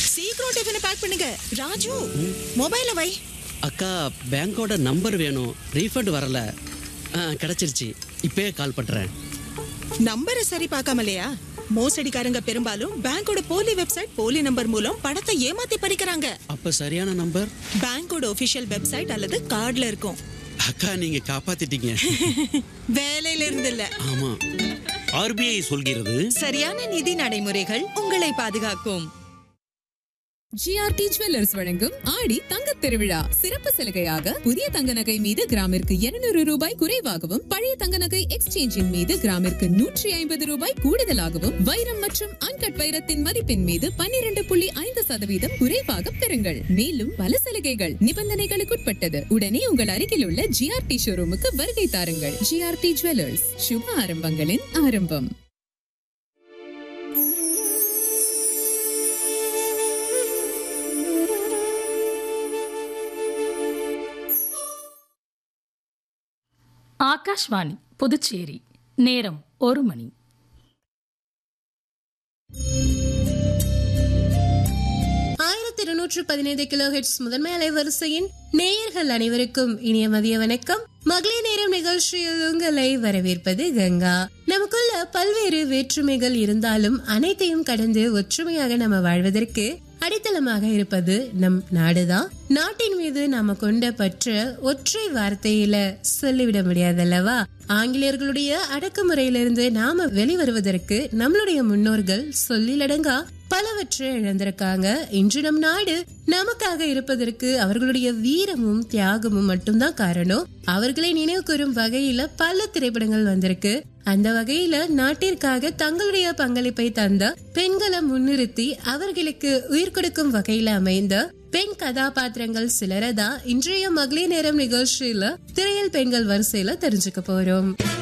சீக்கிரம் டிஃபனை பேக் பண்ணுங்க. ராஜு, மொபைலை வை. அக்கா, பேங்கோட நம்பர் வேணும். ரீஃபண்ட் வரல. கிடைச்சிருச்சு. இப்பயே கால் பண்றேன். நம்பரை சரி பார்க்காமலையா? மோசடிக்காரங்க பெரும்பாலும் பேங்கோட போலி வெப்சைட், போலி நம்பர் மூலம் பணத்தை ஏமாத்தி பறிக்கிறாங்க. அப்ப சரியான நம்பர் பேங்கோட ஒபிஷியல் வெப்சைட் அல்லது கார்டுல இருக்கும். அக்கா, நீங்க காப்பாத்திட்டீங்க. வேலையில இருந்து இல்ல. ஆமா. RBI சொல்கிறது, சரியான நிதி நடைமுறைகள் உங்களை பாதுகாக்கும். GRT ஜுவல்லர்ஸ் வழங்கும் ஆடி தங்க திருவிழா சிறப்பு சலுகையாக புதிய தங்க நகை மீது கிராமிற்கு 200 ரூபாய் குறைவாகவும், பழைய தங்க நகை எக்ஸ்சேஞ்சின் மீது கிராமிற்கு 150 ரூபாய் கூடுதலாகவும், வைரம் மற்றும் அன்கட் வைரத்தின் மதிப்பின் மீது 12.5% குறைவாக பெறுங்கள். மேலும் பல சலுகைகள் நிபந்தனைகளுக்குட்பட்டது. உடனே உங்கள் அருகில் உள்ள GRT ஷோரூமுக்கு வருகை தாருங்கள். GRT ஜுவல்லர்ஸ், சுப ஆரம்பங்களின் ஆரம்பம். ஆகாஷ்வாணி புதுச்சேரி. நேரம் 1 மணி. கிலோஹெர்ட்ஸ் முதன்மை அலைவரிசையின் நேயர்கள் அனைவருக்கும் இனிய மதிய வணக்கம். மகளிர் நேரம் நிகழ்ச்சியில் உங்களை வரவேற்பது கங்கா. நமக்குள்ள பல்வேறு வேற்றுமைகள் இருந்தாலும் அனைத்தையும் கடந்து ஒற்றுமையாக நம்ம வாழ்வதற்கு அடித்தளமாக இருப்பது நம் நாடுதான். நாட்டின் மீது நாம கொண்ட பற்ற ஒற்றை வார்த்தையில சொல்லிவிட முடியாதல்லவா? ஆங்கிலேயர்களுடைய அடக்குமுறையிலிருந்து நாம வெளிவருவதற்கு நம்மளுடைய முன்னோர்கள் சொல்லிலடங்கா பலவற்றை இழந்திருக்காங்க. இன்று நம் நாடு நமக்காக இருப்பதற்கு அவர்களுடைய வீரமும் தியாகமும் மட்டும்தான் காரணம். அவர்களை நினைவு கூறும் வகையில பல திரைப்படங்கள் வந்திருக்கு. அந்த வகையில நாட்டிற்காக தங்களுடைய பங்களிப்பை தந்த பெண்களை முன்னிறுத்தி அவர்களுக்கு உயிர் கொடுக்கும் வகையில அமைந்த பெண் கதாபாத்திரங்கள் சிலரதான் இன்றைய மகளிர் நேரம் நிகழ்ச்சியில திரையில் பெண்கள் வரிசையில தெரிஞ்சுக்க போறோம்.